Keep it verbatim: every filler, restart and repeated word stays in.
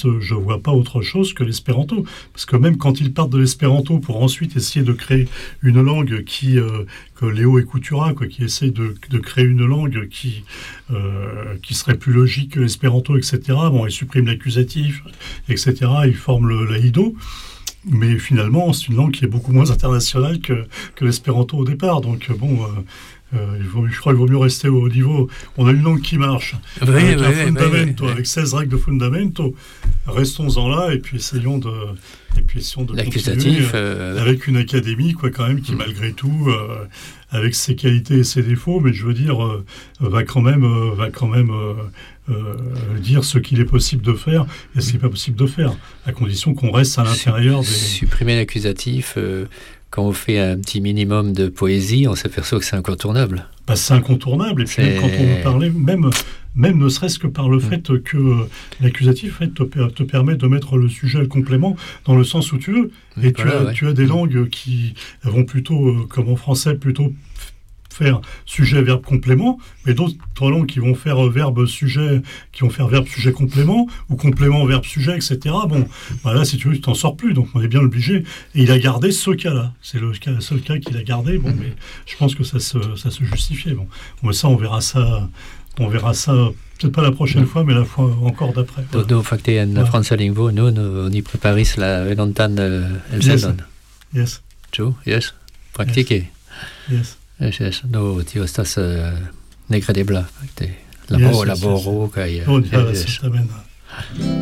sens, je vois pas autre chose que l'espéranto. Parce que même quand ils partent de l'espéranto pour ensuite essayer de créer une langue qui, euh, que Léo Écoutura, quoi, qui essaye de, de créer une langue qui, euh, qui serait plus logique que l'espéranto, et cetera. Bon, ils suppriment l'accusatif, et cetera. Ils forment le laïdo. Mais finalement, c'est une langue qui est beaucoup moins internationale que, que l'espéranto au départ. Donc, bon, euh, euh, il vaut, je crois qu'il vaut mieux rester au niveau... On a une langue qui marche, oui, avec oui, un oui, fundamento, oui, oui. avec seize règles de fundamento. Restons-en là, et puis essayons de, et puis essayons de continuer euh... avec une académie, quoi, quand même, qui, mmh. malgré tout, euh, avec ses qualités et ses défauts, mais je veux dire, euh, va quand même... Euh, va quand même euh, Euh, dire ce qu'il est possible de faire et ce qui n'est pas possible de faire, à condition qu'on reste à l'intérieur des... Supprimer l'accusatif, euh, quand on fait un petit minimum de poésie, on s'aperçoit que c'est incontournable. Bah, c'est incontournable, et puis même quand on veut parler, même, même ne serait-ce que par le mmh. fait que euh, l'accusatif en fait, te, te permet de mettre le sujet et le complément dans le sens où tu veux, et voilà, tu, as, ouais. tu as des langues qui vont plutôt, euh, comme en français, plutôt faire sujet, verbe, complément, mais d'autres langues qui vont faire verbe, sujet, qui vont faire verbe, sujet, complément, ou complément, verbe, sujet, et cetera. Bon, voilà, si tu veux, tu t'en sors plus, donc on est bien obligé. Et il a gardé ce cas-là. C'est le, cas, le seul cas qu'il a gardé, bon, mais je pense que ça se, ça se justifiait. Bon, bon ça, on verra ça, on verra ça, peut-être pas la prochaine fois, mais la fois encore d'après. Voilà. Do facte en voilà. Franza lingvo, nous, nous, ni preparis la venontan uh, el seldon. Yes. Ĉu? Yes. Praktike. Yes. Yes, yes. No, tio estas uh, nekredebla. Laboro, yes, yes, laboro, yes. kaj... Oh, yes, yes.